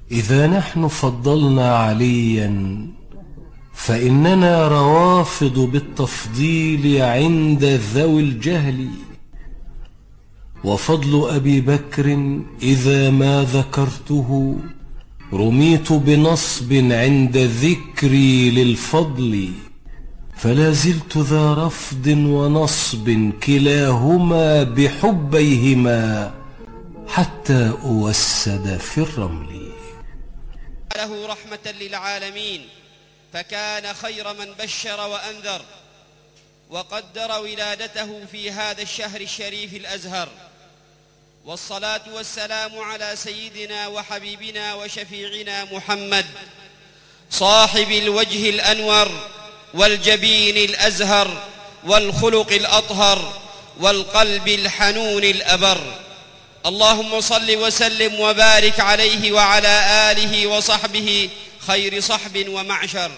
إذا نحن فضلنا عليا فإننا روافض بالتفضيل عند ذوي الجهل، وفضل أبي بكر إذا ما ذكرته رميت بنصب عند ذكري للفضل، فلا زلت ذا رفض ونصب كلاهما بحبيهما حتى أوسد في الرمل. له رحمة للعالمين، فكان خير من بشر وأنذر، وقدر ولادته في هذا الشهر الشريف الأزهر. والصلاة والسلام على سيدنا وحبيبنا وشفيعنا محمد، صاحب الوجه الأنور والجبين الأزهر والخلق الأطهر والقلب الحنون الأبر. اللهم صل وسلم وبارك عليه وعلى آله وصحبه خير صحب ومعشر.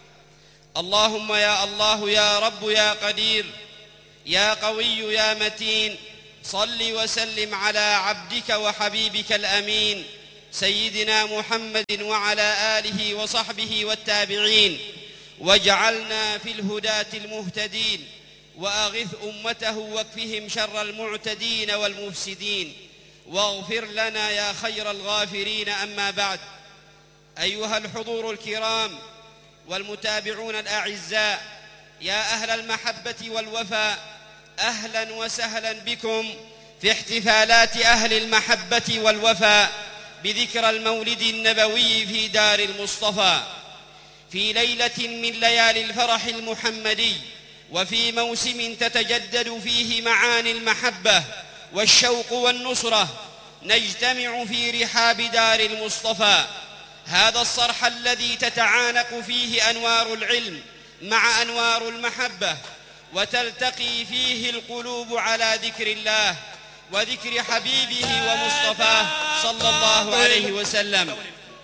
اللهم يا الله يا رب يا قدير يا قوي يا متين، صل وسلم على عبدك وحبيبك الأمين سيدنا محمد وعلى آله وصحبه والتابعين، واجعلنا في الهداة المهتدين، وأغث أمته واكفهم شر المعتدين والمفسدين، واغفر لنا يا خير الغافرين. أما بعد، أيها الحضور الكرام والمتابعون الأعزاء، يا أهل المحبة والوفاء، أهلا وسهلا بكم في احتفالات أهل المحبة والوفاء بذكرى المولد النبوي في دار المصطفى، في ليلة من ليالي الفرح المحمدي، وفي موسم تتجدد فيه معاني المحبة والشوق والنصرة، نجتمع في رحاب دار المصطفى، هذا الصرح الذي تتعانق فيه أنوار العلم مع أنوار المحبة، وتلتقي فيه القلوب على ذكر الله وذكر حبيبه ومصطفاه صلى الله عليه وسلم.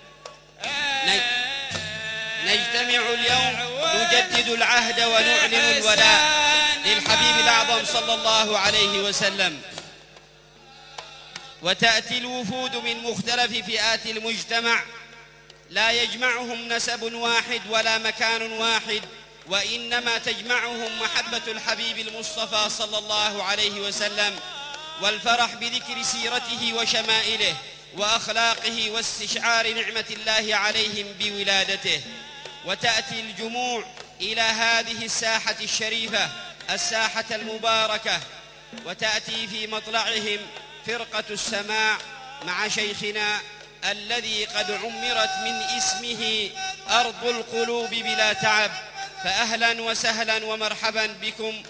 نجتمع اليوم نجدد العهد ونعلن الولاء للحبيب الأعظم صلى الله عليه وسلم، وتأتي الوفود من مختلف فئات المجتمع، لا يجمعهم نسب واحد ولا مكان واحد، وإنما تجمعهم محبة الحبيب المصطفى صلى الله عليه وسلم، والفرح بذكر سيرته وشمائله وأخلاقه واستشعار نعمة الله عليهم بولادته. وتأتي الجموع إلى هذه الساحة الشريفة، الساحة المباركة، وتأتي في مطلعهم فرقة السماع مع شيخنا الذي قد عمرت من اسمه أرض القلوب بلا تعب. فأهلا وسهلا ومرحبا بكم